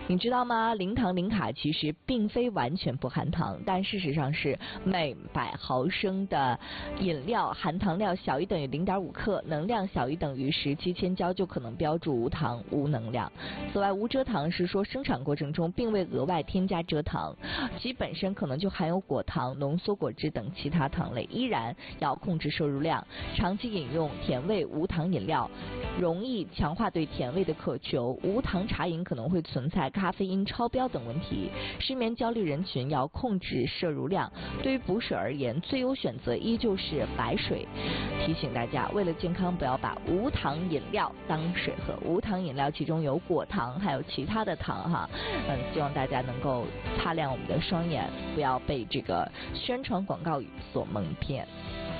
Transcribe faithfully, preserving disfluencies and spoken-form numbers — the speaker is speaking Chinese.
你知道吗？零糖零卡其实并非完全不含糖，但事实上是每百毫升的饮料含糖量小于等于 零点五克，能量小于等于十七千焦就可能标注无糖无能量。此外，无蔗糖是说生产过程中并未额外添加蔗糖，其本身可能就含有果糖、浓缩果汁等其他糖类，依然要控制摄入量。长期饮用甜味无糖饮料容易强化对甜味的渴求，无糖茶饮可能会存在咖啡因超标等问题。失眠焦虑人群要控制摄入量。对于补水而言，最优选择依旧是白水。提醒大家，为了健康，不要把无糖饮料当水喝。无糖饮料其中有果糖，还有其他的糖哈。嗯，希望大家能够擦亮我们的双眼，不要被这个宣传广告语所蒙骗。